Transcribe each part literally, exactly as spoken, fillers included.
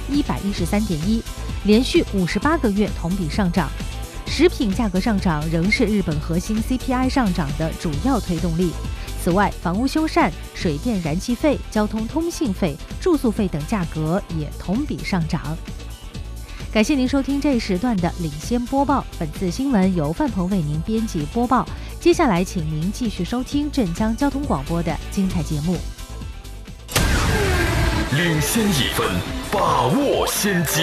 一百一十三点一，连续五十八个月同比上涨。食品价格上涨仍是日本核心 C P I 上涨的主要推动力。此外，房屋修缮、水电燃气费、交通通信费、住宿费等价格也同比上涨。感谢您收听这一时段的领先播报，本次新闻由范鹏为您编辑播报。接下来，请您继续收听镇江交通广播的精彩节目。 领先一分，把握先机。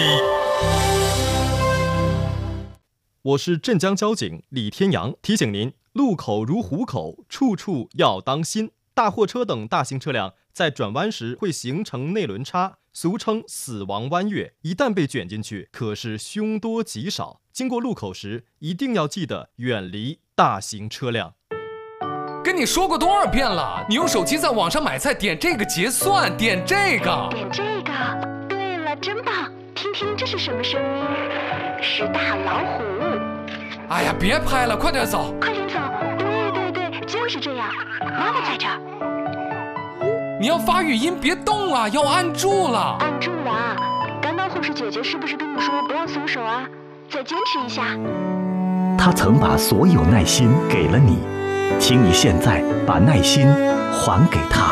我是镇江交警李天阳，提醒您：路口如虎口，处处要当心。大货车等大型车辆在转弯时会形成内轮差，俗称死亡弯月，一旦被卷进去，可是凶多吉少。经过路口时，一定要记得远离大型车辆。 跟你说过多少遍了，你用手机在网上买菜，点这个结算，点这个， 点这个。对了，真棒！听听这是什么声音？是大老虎。 哎呀，别拍了，快点走！ 快点走！对对对，就是这样。妈妈在这儿。 你要发语音，别动啊，要按住了。 按住了啊！刚刚护士姐姐是不是跟你说不要松手啊？再坚持一下。 她曾把所有耐心给了你，请你现在把耐心还给她。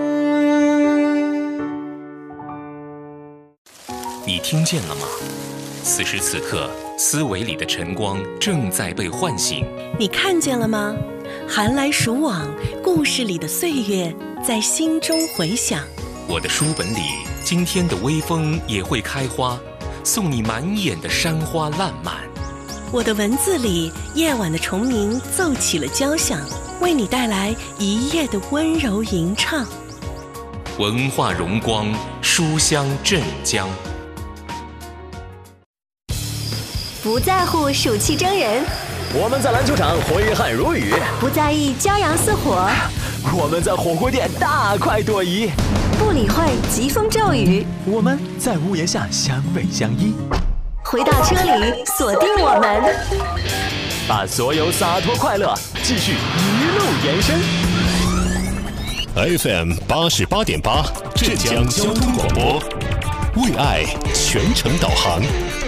你听见了吗？此时此刻，思维里的晨光正在被唤醒。 你看见了吗？寒来暑往，故事里的岁月在心中回响。 我的书本里，今天的微风也会开花，送你满眼的山花烂漫。 我的文字里，夜晚的虫鸣奏起了交响，为你带来一夜的温柔吟唱。 文化荣光，书香镇江。 不在乎暑气蒸人， 我们在篮球场挥汗如雨； 不在意骄阳似火， 我们在火锅店大快朵颐； 不理会疾风骤雨， 我们在屋檐下相偎相依。 回到车里，锁定我们， 把所有洒脱快乐继续一路延伸。 F M 八十八点八，镇江交通广播，为爱全程导航。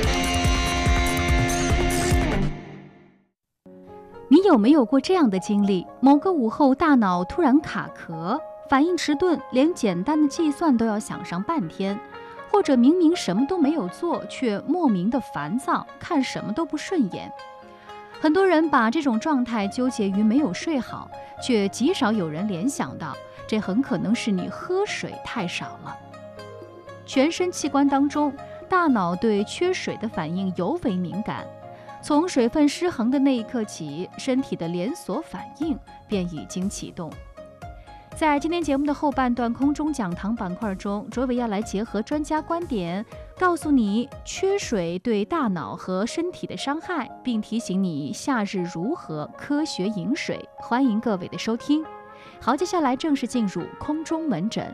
你有没有过这样的经历？某个午后，大脑突然卡壳，反应迟钝，连简单的计算都要想上半天，或者明明什么都没有做，却莫名的烦躁，看什么都不顺眼。很多人把这种状态纠结于没有睡好，却极少有人联想到，这很可能是你喝水太少了。全身器官当中，大脑对缺水的反应尤为敏感。从水分失衡的那一刻起，身体的连锁反应便已经启动。在今天节目的后半段空中讲堂板块中，卓伟要来结合专家观点，告诉你缺水对大脑和身体的伤害，并提醒你夏日如何科学饮水。欢迎各位的收听。好，接下来正式进入空中门诊。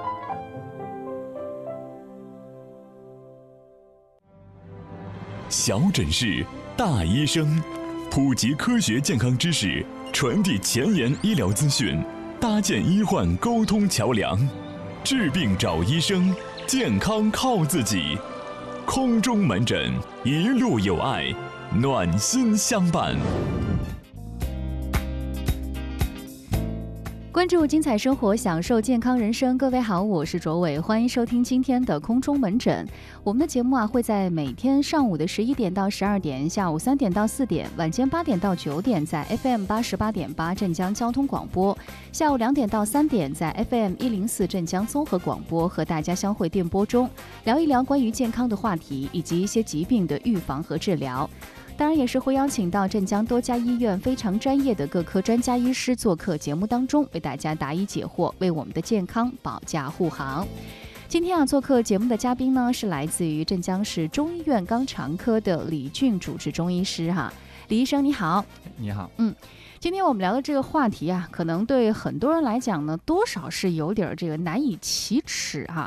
小诊室大医生，普及科学健康知识，传递前沿医疗资讯，搭建医患沟通桥梁。治病找医生，健康靠自己。空中门诊，一路有爱，暖心相伴。 关注精彩生活，享受健康人生。各位好，我是卓伟，欢迎收听今天的空中门诊。我们的节目啊，会在每天上午的十一点到十二点，下午三点到四点，晚间八点到九点，在 F M 八十八点八镇江交通广播；下午两点到三点，在 F M 一零四镇江综合广播，和大家相会电波中，聊一聊关于健康的话题，以及一些疾病的预防和治疗。当然也是会邀请到镇江多家医院非常专业的各科专家医师做客节目当中，为大家答疑解惑，为我们的健康保驾护航。今天啊，做客节目的嘉宾呢，是来自于镇江市中医院肛肠科的李俊主治中医师哈。李医生你好。 你好。 嗯，今天我们聊的这个话题啊，可能对很多人来讲呢，多少是有点这个难以启齿哈。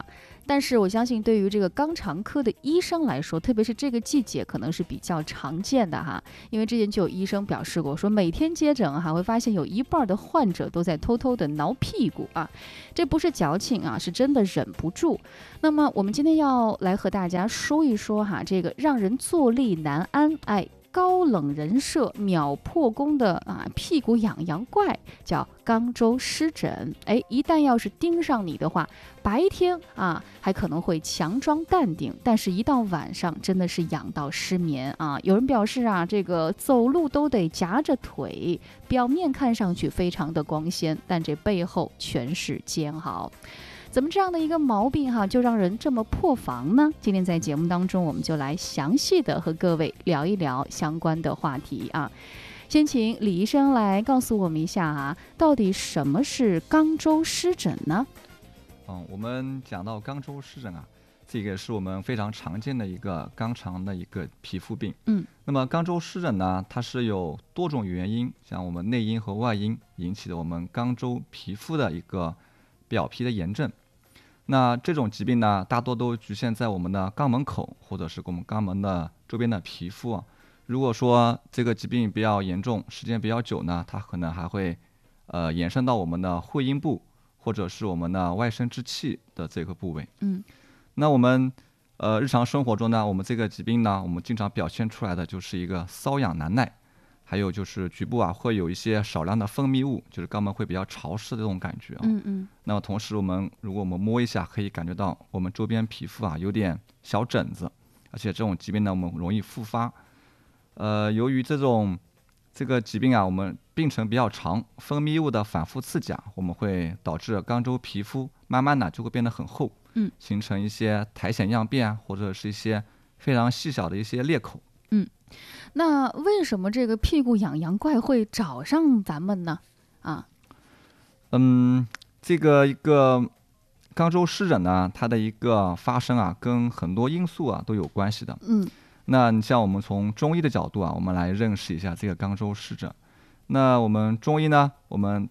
但是我相信对于这个肛肠科的医生来说，特别是这个季节可能是比较常见的哈，因为之前就有医生表示过，说每天接诊哈会发现有一半的患者都在偷偷的挠屁股啊，这不是矫情啊，是真的忍不住。那么我们今天要来和大家说一说哈，这个让人坐立难安，哎。高冷人设秒破功的啊屁股痒痒怪叫肛周湿疹，哎，一旦要是盯上你的话，白天啊还可能会强装淡定，但是一到晚上真的是痒到失眠啊。有人表示啊，这个走路都得夹着腿，表面看上去非常的光鲜，但这背后全是煎熬。怎么这样的一个毛病哈，就让人这么破防呢？今天在节目当中，我们就来详细的和各位聊一聊相关的话题啊。先请李医生来告诉我们一下啊，到底什么是肛周湿疹呢？ 嗯，我们讲到肛周湿疹啊，这个是我们非常常见的一个肛肠的一个皮肤病。 嗯， 那么肛周湿疹呢，它是有多种原因，像我们内因和外因引起的我们肛周皮肤的一个表皮的炎症。那这种疾病呢，大多都局限在我们的肛门口或者是我们肛门的周边的皮肤啊。如果说这个疾病比较严重，时间比较久呢，它可能还会呃延伸到我们的会阴部或者是我们的外生殖器的这个部位。 嗯， 那我们呃日常生活中呢，我们这个疾病呢，我们经常表现出来的就是一个瘙痒难耐。还有就是局部啊会有一些少量的分泌物，就是肛门会比较潮湿的这种感觉啊。 嗯嗯。 那么同时我们如果我们摸一下，可以感觉到我们周边皮肤啊有点小疹子，而且这种疾病呢我们容易复发。呃，由于这种这个疾病啊，我们病程比较长，分泌物的反复刺激啊，我们会导致肛周皮肤慢慢的就会变得很厚， 嗯， 形成一些苔藓样变啊，或者是一些非常细小的一些裂口。 嗯。那为什么这个屁股痒痒怪会找上咱们呢？啊， 嗯，这个一个肛周湿疹呢，它的一个发生啊，跟很多因素啊都有关系的。 嗯， 那你像我们从中医的角度啊，我们来认识一下这个肛周湿疹。那我们中医呢，我们